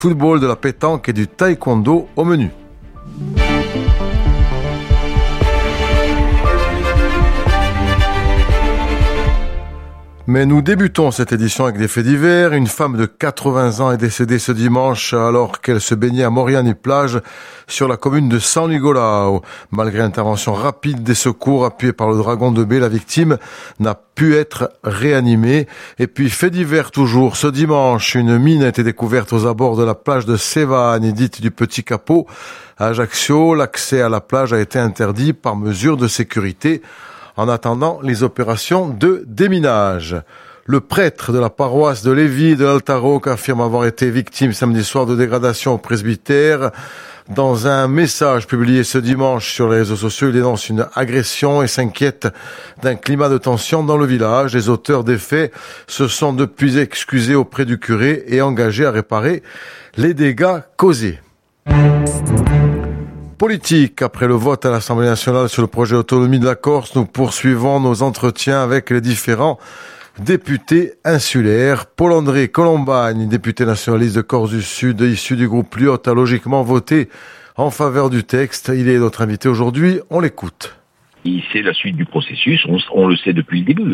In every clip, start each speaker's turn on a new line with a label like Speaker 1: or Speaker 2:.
Speaker 1: football, de la pétanque et du taekwondo au menu. Mais nous débutons cette édition avec des faits divers. Une femme de 80 ans est décédée ce dimanche alors qu'elle se baignait à Moriani-Plage sur la commune de San Nicolao. Malgré l'intervention rapide des secours appuyée par le Dragon de Baie, la victime n'a pu être réanimée. Et puis fait divers toujours. Ce dimanche, une mine a été découverte aux abords de la plage de Sévagne, dite du Petit Capot. À Ajaccio, l'accès à la plage a été interdit par mesure de sécurité en attendant les opérations de déminage. Le prêtre de la paroisse de Lévis de l'Altaroc affirme avoir été victime samedi soir de dégradation au presbytère. Dans un message publié ce dimanche sur les réseaux sociaux, il dénonce une agression et s'inquiète d'un climat de tension dans le village. Les auteurs des faits se sont depuis excusés auprès du curé et engagés à réparer les dégâts causés. Politique. Après le vote à l'Assemblée nationale sur le projet autonomie de la Corse, nous poursuivons nos entretiens avec les différents députés insulaires. Paul-André Colombagne, député nationaliste de Corse du Sud, issu du groupe Lyotte, a logiquement voté en faveur du texte. Il est notre invité aujourd'hui. On l'écoute.
Speaker 2: C'est la suite du processus. On le sait depuis le début.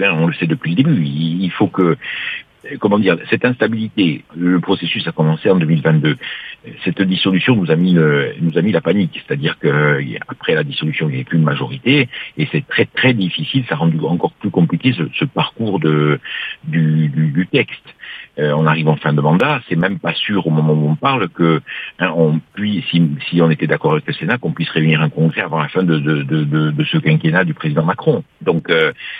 Speaker 2: Il faut que, cette instabilité, le processus a commencé en 2022. Cette dissolution nous a mis la panique, c'est-à-dire que après la dissolution, il n'y avait plus de majorité, et c'est très très difficile, ça a rendu encore plus compliqué ce parcours du texte. On arrive en fin de mandat, c'est même pas sûr au moment où on parle que si on était d'accord avec le Sénat, qu'on puisse réunir un congrès avant la fin de ce quinquennat du président Macron. Donc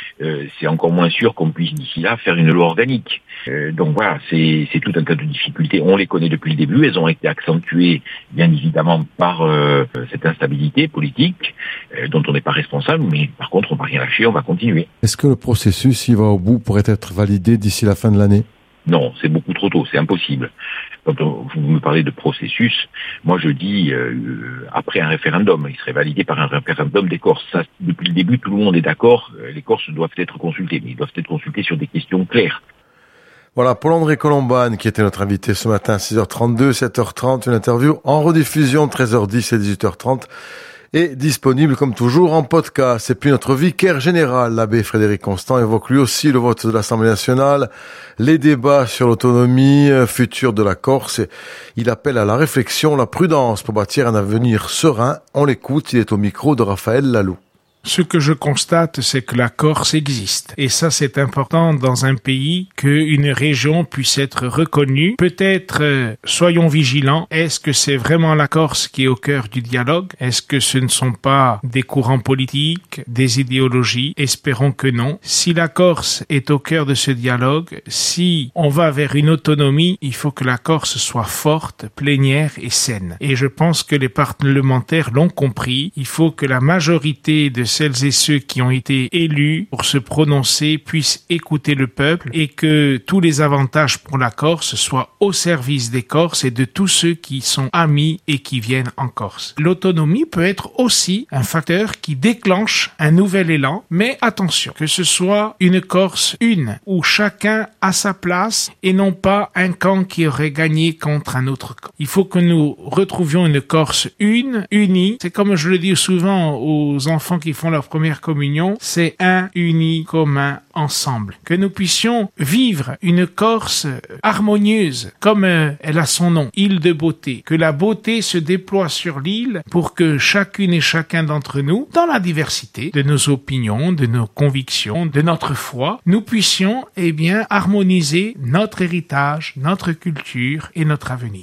Speaker 2: c'est encore moins sûr qu'on puisse d'ici là faire une loi organique. Donc voilà, c'est tout un tas de difficultés. On les connaît depuis le début, elles ont été accentuées bien évidemment par cette instabilité politique dont on n'est pas responsable, mais par contre on va rien lâcher, on va continuer.
Speaker 1: Est-ce que le processus, s'il va au bout, pourrait être validé d'ici la fin de l'année ?
Speaker 2: Non, c'est beaucoup trop tôt, c'est impossible. Quand vous me parlez de processus, moi je dis après un référendum, il serait validé par un référendum des Corses. Ça, depuis le début, tout le monde est d'accord, les Corses doivent être consultés, mais ils doivent être consultés sur des questions claires.
Speaker 1: Voilà, Paul-André Colombagne qui était notre invité ce matin à 6h32, 7h30, une interview en rediffusion 13h10 et 18h30. Est disponible comme toujours en podcast. Et puis notre vicaire général, l'abbé Frédéric Constant, évoque lui aussi le vote de l'Assemblée nationale, les débats sur l'autonomie future de la Corse. Il appelle à la réflexion, la prudence pour bâtir un avenir serein. On l'écoute, il est au micro de Raphaël Lalou.
Speaker 3: Ce que je constate, c'est que la Corse existe. Et ça, c'est important dans un pays qu'une région puisse être reconnue. Peut-être, soyons vigilants. Est-ce que c'est vraiment la Corse qui est au cœur du dialogue? Est-ce que ce ne sont pas des courants politiques, des idéologies? Espérons que non. Si la Corse est au cœur de ce dialogue, si on va vers une autonomie, il faut que la Corse soit forte, plénière et saine. Et je pense que les parlementaires l'ont compris. Il faut que la majorité de celles et ceux qui ont été élus pour se prononcer puissent écouter le peuple et que tous les avantages pour la Corse soient au service des Corses et de tous ceux qui sont amis et qui viennent en Corse. L'autonomie peut être aussi un facteur qui déclenche un nouvel élan, mais attention, que ce soit une Corse une, où chacun a sa place et non pas un camp qui aurait gagné contre un autre camp. Il faut que nous retrouvions une Corse unie. C'est comme je le dis souvent aux enfants qui font leur première communion, c'est un, uni, commun, ensemble. Que nous puissions vivre une Corse harmonieuse, comme elle a son nom, île de beauté. Que la beauté se déploie sur l'île pour que chacune et chacun d'entre nous, dans la diversité de nos opinions, de nos convictions, de notre foi, nous puissions, harmoniser notre héritage, notre culture et notre avenir.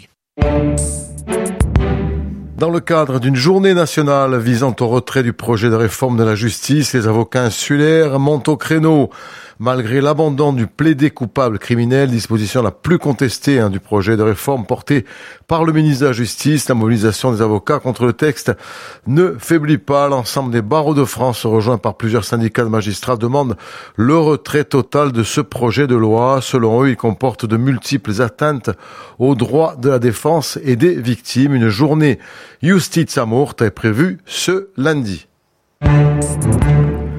Speaker 1: Dans le cadre d'une journée nationale visant au retrait du projet de réforme de la justice, les avocats insulaires montent au créneau. Malgré l'abandon du plaidé coupable criminel, disposition la plus contestée du projet de réforme porté par le ministre de la Justice, la mobilisation des avocats contre le texte ne faiblit pas. L'ensemble des barreaux de France, rejoints par plusieurs syndicats de magistrats, demandent le retrait total de ce projet de loi. Selon eux, il comporte de multiples atteintes aux droits de la défense et des victimes. Une journée Justitia Morta est prévue ce lundi.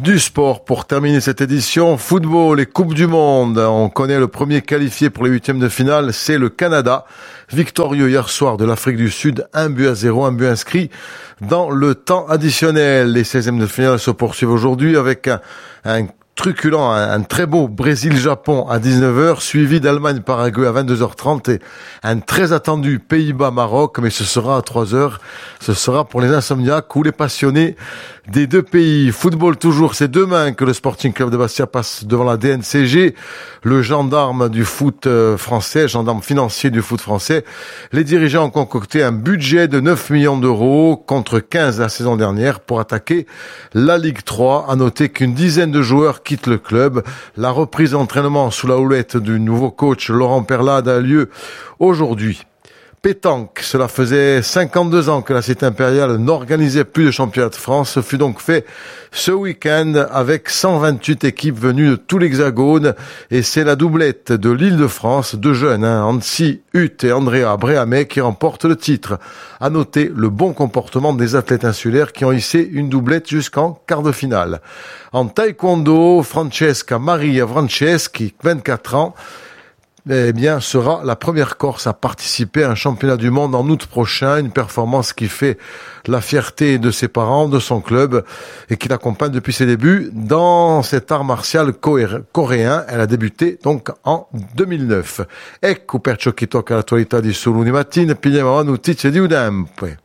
Speaker 1: Du sport pour terminer cette édition. Football et Coupe du Monde. On connaît le premier qualifié pour les huitièmes de finale, c'est le Canada. Victorieux hier soir de l'Afrique du Sud, 1-0, un but inscrit dans le temps additionnel. Les 16e de finale se poursuivent aujourd'hui avec un truculent, un très beau Brésil-Japon à 19h, suivi d'Allemagne-Paraguay à 22h30 et un très attendu Pays-Bas-Maroc, mais ce sera à 3h. Ce sera pour les insomniaques ou les passionnés des deux pays. Football toujours, c'est demain que le Sporting Club de Bastia passe devant la DNCG, le gendarme du foot français, gendarme financier du foot français. Les dirigeants ont concocté un budget de 9 millions d'euros contre 15 la saison dernière pour attaquer la Ligue 3. À noter qu'une dizaine de joueurs quittent le club. La reprise d'entraînement sous la houlette du nouveau coach Laurent Perlade a lieu aujourd'hui. Pétanque, cela faisait 52 ans que la Cité Impériale n'organisait plus de championnat de France. Ce fut donc fait ce week-end avec 128 équipes venues de tout l'Hexagone et c'est la doublette de l'Île-de-France, deux jeunes, Annecy Hutt et Andrea Bréhamet qui remportent le titre. À noter le bon comportement des athlètes insulaires qui ont hissé une doublette jusqu'en quart de finale. En taekwondo, Francesca Maria Franceschi, 24 ans, sera la première Corse à participer à un championnat du monde en août prochain, une performance qui fait la fierté de ses parents, de son club et qui l'accompagne depuis ses débuts dans cet art martial coréen. Elle a débuté donc en 2009. Ecco per ciò che tocca l'attualità di Soluni Mattina, pigliamo la notizia di Udempe.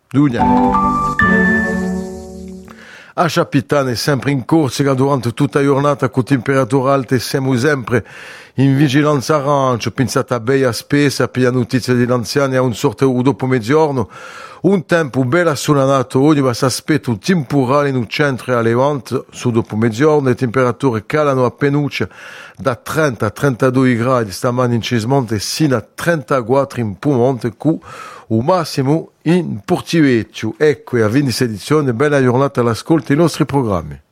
Speaker 1: A Capitane è sempre in corsa durante tutta la giornata con temperature alte siamo sempre in vigilanza arancio, pensate a Beia Spesa per la notizia degli anziani a un sorte dopo mezzogiorno, un tempo bello assolanato oggi ma si aspetta un temporale in centro e a Levante su dopo mezzogiorno, le temperature calano a Penuccia da 30 a 32 gradi stamani in Cismonte e sino a 34 in Piemonte con o massimo in Portivecchio. Ecco, e a 26 edizione, bella giornata all'ascolto dei nostri programmi.